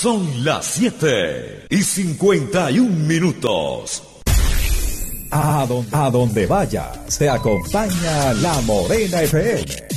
Son las 7:51. A donde vayas, te acompaña La Morena FM.